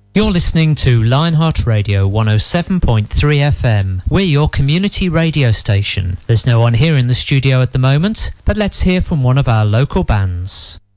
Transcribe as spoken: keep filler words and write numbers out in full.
You're listening to Lionheart Radio one oh seven point three F M. We're your community radio station. There's no one here in the studio at the moment, but let's hear from one of our local bands.